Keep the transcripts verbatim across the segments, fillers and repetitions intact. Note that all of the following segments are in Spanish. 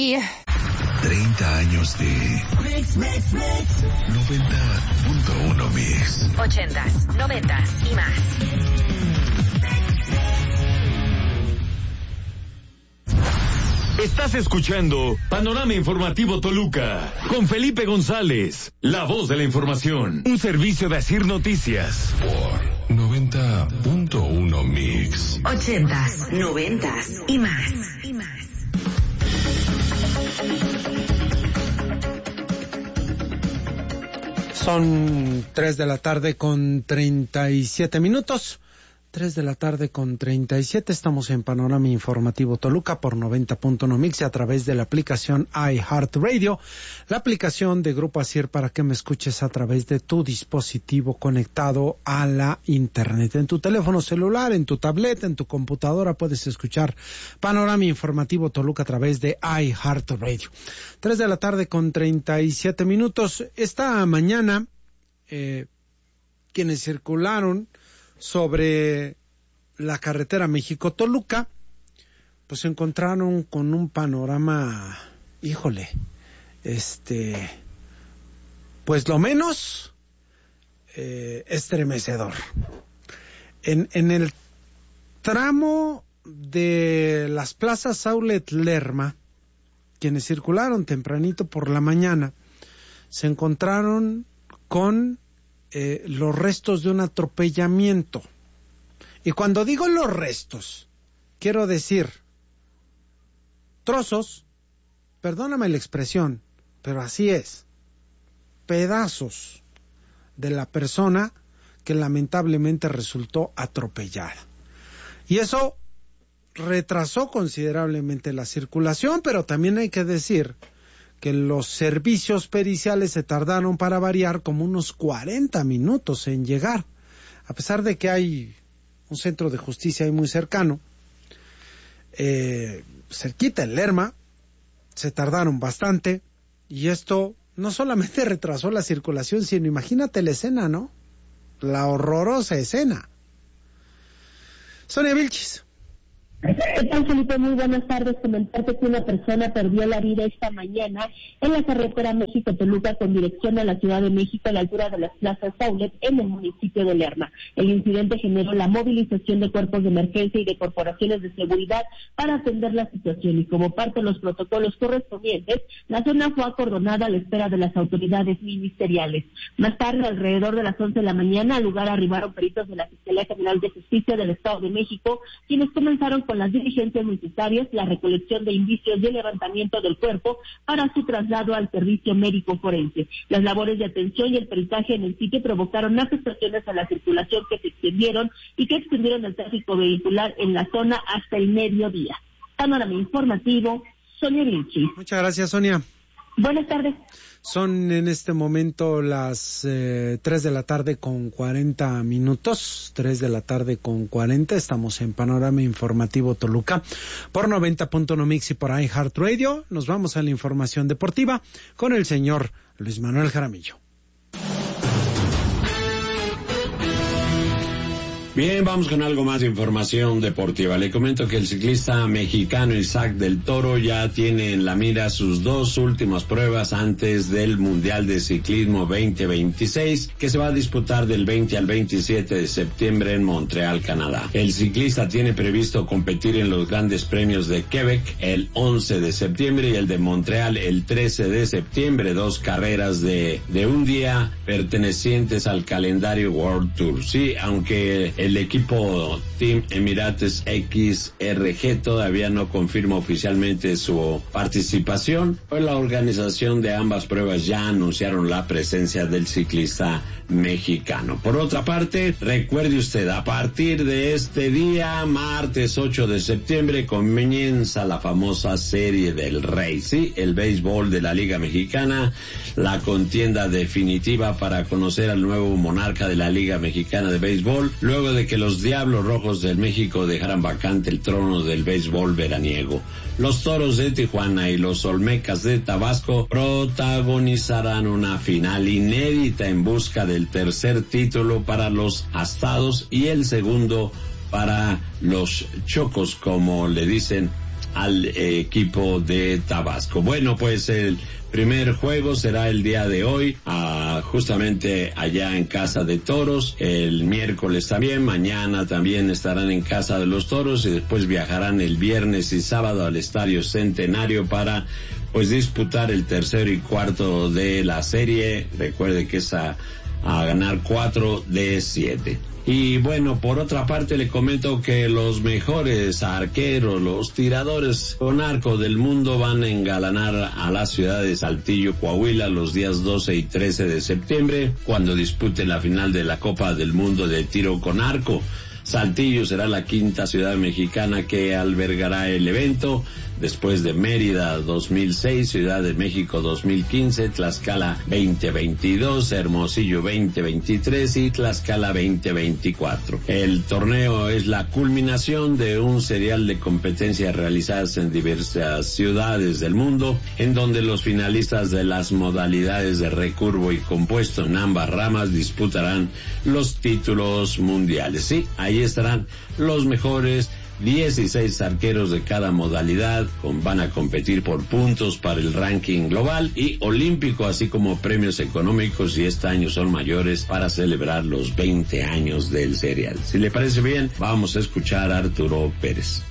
treinta años de Mix, Mix, Mix. noventa punto uno Mix. ochentas, noventas y más. Estás escuchando Panorama Informativo Toluca con Felipe González, la voz de la información. Un servicio de Asir Noticias. Por noventa punto uno Mix. Ochentas, noventas y más. Y más. Son tres de la tarde con treinta y siete minutos. Tres de la tarde con treinta y siete. Estamos en Panorama Informativo Toluca por noventa punto uno Mix y a través de la aplicación iHeartRadio, la aplicación de Grupo Asir para que me escuches a través de tu dispositivo conectado a la internet. En tu teléfono celular, en tu tableta, en tu computadora puedes escuchar Panorama Informativo Toluca a través de iHeartRadio. Tres de la tarde con treinta y siete minutos. Esta mañana, eh, quienes circularon sobre la carretera México-Toluca, pues se encontraron con un panorama, híjole, este, pues lo menos eh, estremecedor. En, en el tramo de las plazas Aulet Lerma, quienes circularon tempranito por la mañana, se encontraron con Eh, los restos de un atropellamiento. Y cuando digo los restos, quiero decir trozos, perdóname la expresión, pero así es, pedazos de la persona que lamentablemente resultó atropellada. Y eso retrasó considerablemente la circulación, pero también hay que decir que los servicios periciales se tardaron, para variar, como unos cuarenta minutos en llegar. A pesar de que hay un centro de justicia ahí muy cercano, eh, cerquita en Lerma, se tardaron bastante, y esto no solamente retrasó la circulación, sino imagínate la escena, ¿no? La horrorosa escena. Sonia Vilchis. ¿Qué tal, Felipe? Muy buenas tardes. Comentarte que una persona perdió la vida esta mañana en la carretera México-Toluca con dirección a la Ciudad de México a la altura de las plazas Aulet en el municipio de Lerma. El incidente generó la movilización de cuerpos de emergencia y de corporaciones de seguridad para atender la situación, y como parte de los protocolos correspondientes, la zona fue acordonada a la espera de las autoridades ministeriales. Más tarde, alrededor de las once de la mañana, al lugar arribaron peritos de la Fiscalía General de Justicia del Estado de México, quienes comenzaron con las diligencias necesarias, la recolección de indicios y el levantamiento del cuerpo para su traslado al servicio médico forense. Las labores de atención y el peritaje en el sitio provocaron afectaciones a la circulación que se extendieron y que extendieron el tráfico vehicular en la zona hasta el mediodía. Panorama Informativo, Sonia Vinci. Muchas gracias, Sonia. Buenas tardes. Son en este momento las eh, tres de la tarde con cuarenta minutos, tres de la tarde con cuarenta, estamos en Panorama Informativo Toluca por noventa punto uno Mix y por iHeartRadio. Nos vamos a la información deportiva con el señor Luis Manuel Jaramillo. Bien, vamos con algo más de información deportiva. Le comento que el ciclista mexicano Isaac del Toro ya tiene en la mira sus dos últimas pruebas antes del Mundial de Ciclismo veinte veintiséis, que se va a disputar del veinte al veintisiete de septiembre en Montreal, Canadá. El ciclista tiene previsto competir en los grandes premios de Quebec el once de septiembre y el de Montreal el trece de septiembre, dos carreras de, de un día pertenecientes al calendario World Tour. Sí, aunque el equipo Team Emirates X R G todavía no confirma oficialmente su participación, pues la organización de ambas pruebas ya anunciaron la presencia del ciclista mexicano. Por otra parte, recuerde usted, a partir de este día, martes ocho de septiembre, comienza la famosa Serie del Rey, sí, el béisbol de la Liga Mexicana, la contienda definitiva para conocer al nuevo monarca de la Liga Mexicana de Béisbol, luego de que los Diablos Rojos del México dejaran vacante el trono del béisbol veraniego. Los Toros de Tijuana y los Olmecas de Tabasco protagonizarán una final inédita en busca del tercer título para los Astados y el segundo para los Chocos, como le dicen al eh, equipo de Tabasco. Bueno, pues el primer juego será el día de hoy, uh, justamente allá en Casa de Toros. El miércoles también, mañana también estarán en Casa de los Toros y después viajarán el viernes y sábado al Estadio Centenario para pues disputar el tercero y cuarto de la serie. Recuerde que es a, a ganar cuatro de siete. Y bueno, por otra parte le comento que los mejores arqueros, los tiradores con arco del mundo van a engalanar a la ciudad de Saltillo, Coahuila, los días doce y trece de septiembre, cuando disputen la final de la Copa del Mundo de tiro con arco. Saltillo será la quinta ciudad mexicana que albergará el evento, después de Mérida dos mil seis, Ciudad de México dos mil quince, Tlaxcala veinte veintidós, Hermosillo veinte veintitrés y Tlaxcala veinte veinticuatro. El torneo es la culminación de un serial de competencias realizadas en diversas ciudades del mundo, en donde los finalistas de las modalidades de recurvo y compuesto en ambas ramas disputarán los títulos mundiales. Sí, ahí estarán los mejores dieciséis arqueros de cada modalidad, con, van a competir por puntos para el ranking global y olímpico, así como premios económicos, y este año son mayores para celebrar los veinte años del serial. Si le parece bien, vamos a escuchar a Arturo Pérez.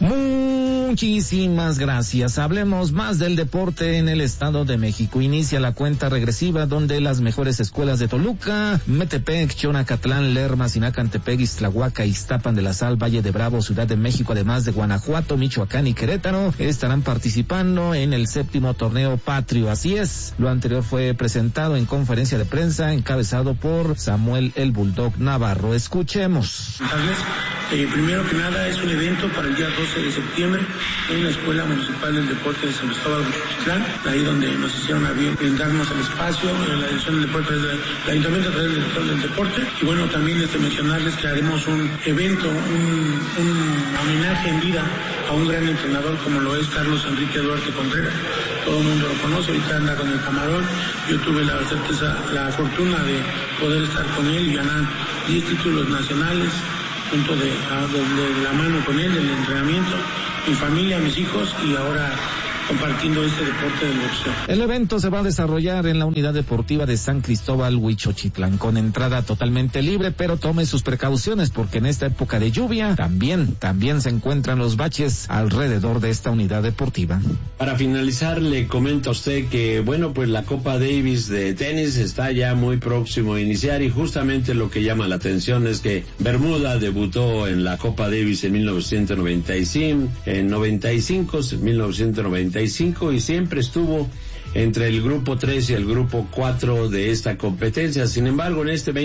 Muchísimas gracias. Hablemos más del deporte en el Estado de México. Inicia la cuenta regresiva donde las mejores escuelas de Toluca, Metepec, Chonacatlán, Lerma, Sinacantepec, Ixtlahuaca, Ixtapan de la Sal, Valle de Bravo, Ciudad de México, además de Guanajuato, Michoacán y Querétaro, estarán participando en el séptimo torneo patrio. Así es, lo anterior fue presentado en conferencia de prensa encabezado por Samuel el Bulldog Navarro. Escuchemos. Eh, primero que nada es un evento para el día doce de septiembre en la Escuela Municipal del Deporte de San Cristóbal Huixquitlán, ahí donde nos hicieron a bien brindarnos el espacio, en la dirección del deporte, del Ayuntamiento a través del director del deporte. Y bueno, también este, mencionarles que haremos un evento, un, un homenaje en vida a un gran entrenador como lo es Carlos Enrique Duarte Contreras. Todo el mundo lo conoce, ahorita anda con el Camarón. Yo tuve la certeza, la fortuna de poder estar con él y ganar diez títulos nacionales, junto de, de, de la mano con él, del entrenamiento, mi familia, mis hijos, y ahora compartiendo este deporte del boxeo. El evento se va a desarrollar en la unidad deportiva de San Cristóbal Huixquitlán, con entrada totalmente libre, pero tome sus precauciones porque en esta época de lluvia también, también se encuentran los baches alrededor de esta unidad deportiva. Para finalizar, le comento a usted que, bueno, pues la Copa Davis de tenis está ya muy próximo a iniciar, y justamente lo que llama la atención es que Bermuda debutó en la Copa Davis en mil novecientos noventa y cinco, en noventa y cinco, mil novecientos noventa y cinco, y siempre estuvo entre el grupo tres y el grupo cuatro de esta competencia. Sin embargo, en este